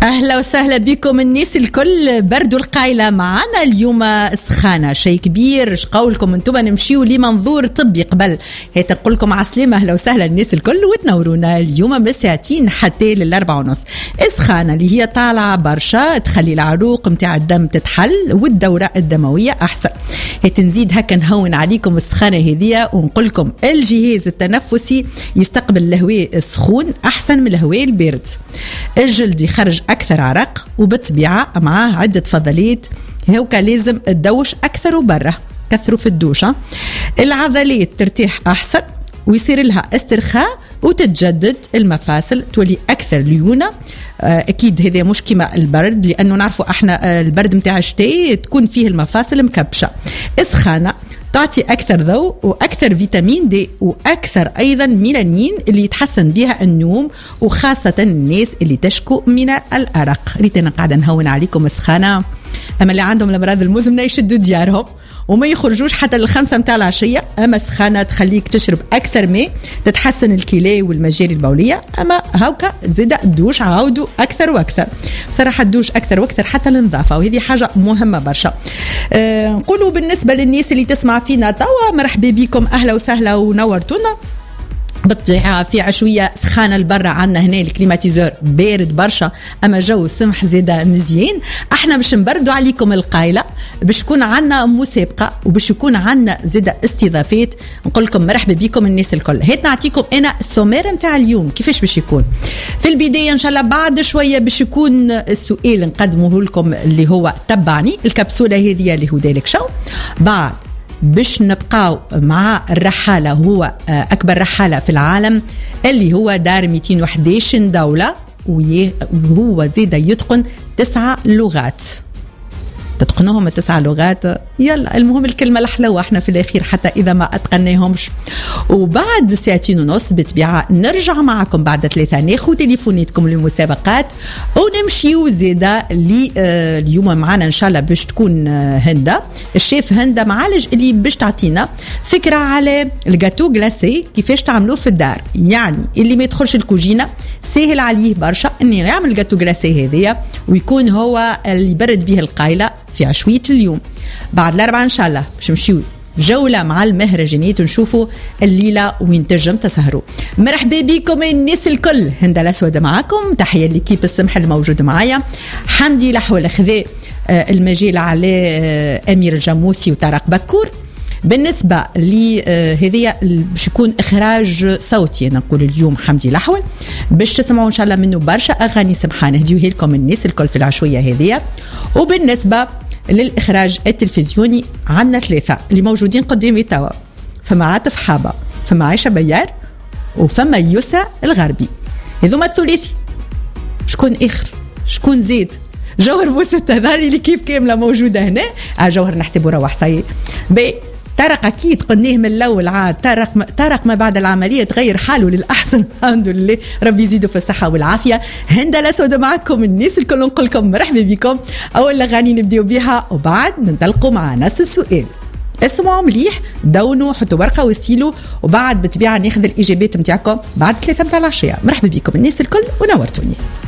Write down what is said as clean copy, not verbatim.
أهلا وسهلا بكم الناس الكل. بردوا القايلة معنا اليوم سخانة شيء كبير. شقولكم انتم نمشيوا لمنظور طبي قبل هيك نقول لكم عسلامة. أهلا وسهلا الناس الكل وتنورونا اليوم بساعتين حتى لل4:30. سخانة اللي هي طالعة برشا تخلي العروق متاع الدم تتحل والدورة الدموية أحسن. هيك نزيد هكا نهون عليكم السخانة هذه ونقول لكم الجهاز التنفسي يستقبل الهواء السخون أحسن من الهواء البارد. الجلد يخرج أكثر عرق وبالطبيعة معاه عدة فضلات. هوكا لازم تدوش أكثر وبره كثروا في الدوشة. العضلات ترتاح أحسن ويصير لها استرخاء وتتجدد المفاصل تولي أكثر ليونة. أكيد هذا مش كما البرد لأنه نعرفوا احنا البرد متاع الشتاء تكون فيه المفاصل مكبشة. سخانة تعطي أكثر ضوء وأكثر فيتامين دي وأكثر أيضا ميلانين اللي يتحسن بها النوم وخاصة الناس اللي تشكو من الأرق. ريتنا قاعدة نهون عليكم سخانة. أما اللي عندهم الأمراض المزمنة يشدوا ديارهم وما يخرجوش حتى 5 متاع العشية. أما سخانة تخليك تشرب أكثر ماء تتحسن الكلى والمجاري البولية. أما هوكا زيدا الدوش عاودوا أكثر وأكثر. صراحة الدوش أكثر وأكثر حتى النظافة وهذه حاجة مهمة برشا. نقولوا بالنسبة للناس اللي تسمع فينا توا مرحبا بكم أهلا وسهلا ونورتونا. بالطبيعة في عشوية سخانة البرة عنا هنا الكليماتيزور بارد برشا أما جو سمح زيادة مزيان. احنا باش نبردوا عليكم القايلة باش يكون عنا مسابقة وباش يكون عنا زيادة استضافات. نقول لكم مرحبا بكم الناس الكل. هيت نعطيكم أنا السومير متاع اليوم كيفاش باش يكون. في البداية إن شاء الله بعد شوية باش يكون السؤال نقدمه لكم اللي هو تبعني الكبسولة هذه اللي هو دالك شو. بعد باش نبقاو مع الرحالة هو أكبر رحالة في العالم اللي هو دار 211 دولة وهو زيدا يتقن 9 لغات. تتقنوهم 9 لغات يلا المهم الكلمة الحلوة احنا في الأخير حتى إذا ما أتقناهمش. وبعد 2:30 بالطبيعة نرجع معكم بعد 3 ناخذ تليفوناتكم للمسابقات ونمشيو زيادة اليوم معنا إن شاء الله باش تكون هندا الشيف هندا معالج اللي باش تعطينا فكرة على الجاتو غلاسي كيفاش تعملوه في الدار. يعني اللي ما يدخلش الكوجينة سهل عليه برشا انه يعمل الجاتو غلاسي هذيا ويكون هو اللي برد به القايلة في عشوية اليوم. بعد 4 إن شاء الله باش نمشيو جولة مع المهرجانات ونشوفوا الليلة وين تنجم تسهروا. مرحبا بكم الناس الكل. هند الأسود معكم. تحية لكيب السمح الموجود معايا. حمدي لحول خذاء المجال على أمير الجاموسي وطارق بكور. بالنسبة لهذه باش يكون إخراج صوتي نقول اليوم حمدي لحول باش تسمعوا إن شاء الله منه برشا أغاني سبحانه هديوه لكم الناس الكل في العشوية هذه. وبالنسبة للإخراج التلفزيوني عنا 3 اللي موجودين قدامي توا. فما عاطف حابة فما عيشة بيار وفما يسرى الغربي. هذوما الثلاثي شكون آخر شكون زيد جوهر بوسط هذاري اللي كيف كاملة موجودة هنا. جوهر نحسبه روح صحيح طارق أكيد قلناه من الأول عاد طارق ما بعد العملية تغير حاله للأحسن الحمد لله ربي يزيده في الصحة والعافية. هند الأسود معكم الناس الكل نقول لكم مرحبا بكم. أول أغاني نبدأ بها وبعد ننطلقوا مع نفس السؤال. اسمعوا مليح دونوا حطوا ورقة وستيلو وبعد بطبيعة ناخذ الإجابات متاعكم بعد 3 متاع العشية. مرحبا بكم الناس الكل ونورتوني.